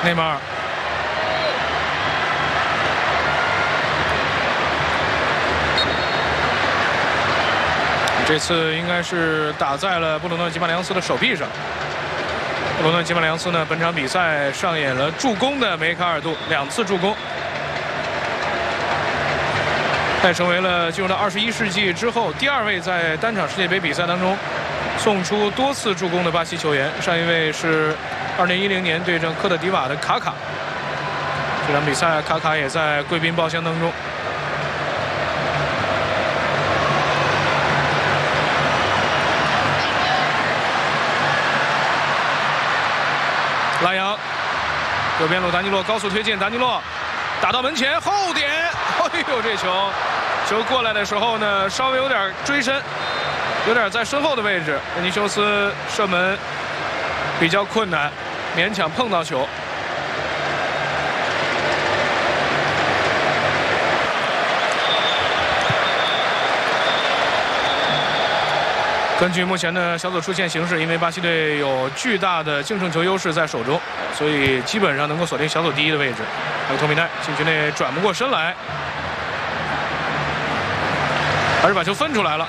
内马尔。这次应该是打在了布鲁诺·吉马良斯的手臂上。布鲁诺·吉马良斯呢，本场比赛上演了助攻的梅开二度，2次助攻。他也成为了进入到21世纪之后第2位在单场世界杯比赛当中送出多次助攻的巴西球员。上一位是2010年对阵科特迪瓦的卡卡。这场比赛卡卡也在贵宾包厢当中。拉扬，右边路达尼洛高速推进，达尼洛打到门前后点，哎呦，这球过来的时候呢，稍微有点追身，有点在身后的位置，维尼修斯射门比较困难，勉强碰到球。根据目前的小组出线形势，因为巴西队有巨大的净胜球优势在手中，所以基本上能够锁定小组第1的位置。还有托米奈禁区内转不过身来，还是把球分出来了。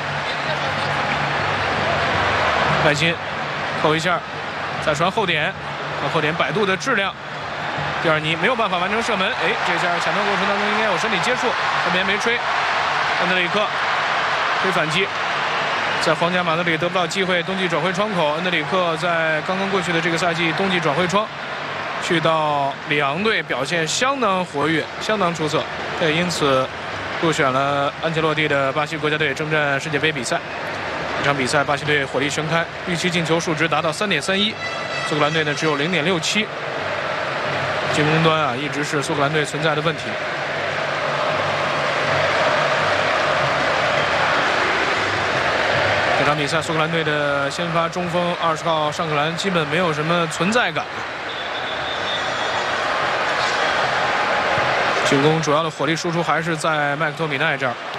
麦金扣一下，再传后点，和后点摆渡的质量。蒂尔尼没有办法完成射门，哎，这下抢断过程当中应该有身体接触，后面没吹。安德里克吹反击。在皇家马德里得不到机会，冬季转会窗口，恩德里克在刚刚过去的这个赛季冬季转会窗，去到里昂队表现相当活跃，相当出色，他也因此入选了安切洛蒂的巴西国家队征战世界杯比赛。这场比赛巴西队火力全开，预期进球数值达到3.31，苏格兰队呢只有0.67。进攻端啊，一直是苏格兰队存在的问题。这场比赛，苏格兰队的先发中锋20号尚克兰基本没有什么存在感。进攻主要的火力输出还是在麦克托米奈这儿。